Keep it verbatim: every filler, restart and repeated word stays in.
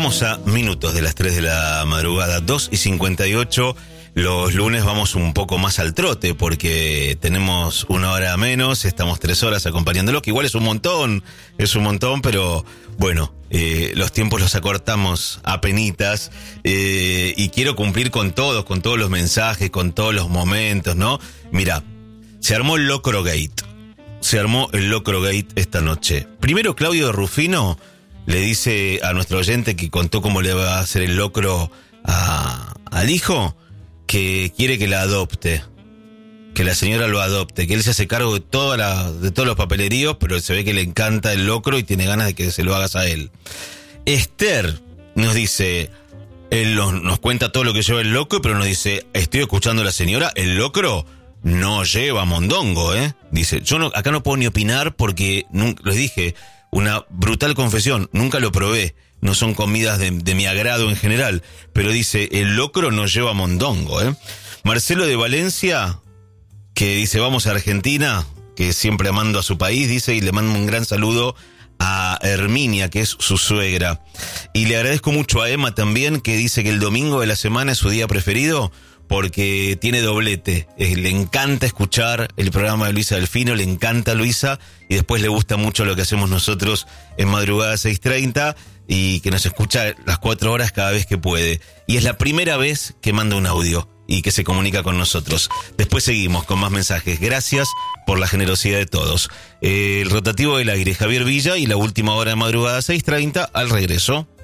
Estamos a minutos de las tres de la madrugada, dos y cincuenta y ocho. Los lunes vamos un poco más al trote porque tenemos una hora menos, estamos tres horas acompañándolo, que igual es un montón, es un montón, pero bueno, eh, los tiempos los acortamos a penitas, eh, y quiero cumplir con todos, con todos los mensajes, con todos los momentos, ¿no? Mira, se armó el Locro Gate, se armó el Locro Gate esta noche. Primero Claudio Rufino le dice a nuestro oyente que contó cómo le va a hacer el locro a, al hijo, que quiere que la adopte, que la señora lo adopte, que él se hace cargo de toda la, de todos los papeleríos, pero se ve que le encanta el locro y tiene ganas de que se lo hagas a él. Esther nos dice, él nos, nos cuenta todo lo que lleva el locro, pero nos dice, estoy escuchando a la señora, el locro no lleva mondongo, ¿eh? Dice, yo no, acá no puedo ni opinar porque, nunca, les dije, una brutal confesión, nunca lo probé. No son comidas de, de mi agrado en general, pero dice, el locro no lleva mondongo, ¿eh? Marcelo de Valencia, que dice, vamos a Argentina, que siempre amando a su país, dice, y le mando un gran saludo a Herminia, que es su suegra. Y le agradezco mucho a Emma también, que dice que el domingo de la semana es su día preferido, porque tiene doblete. Eh, le encanta escuchar el programa de Luisa Delfino, le encanta Luisa, y después le gusta mucho lo que hacemos nosotros en madrugada seis treinta, y que nos escucha las cuatro horas cada vez que puede. Y es la primera vez que manda un audio y que se comunica con nosotros. Después seguimos con más mensajes. Gracias por la generosidad de todos. Eh, el rotativo del aire, Javier Villa, y la última hora de madrugada seis treinta, al regreso.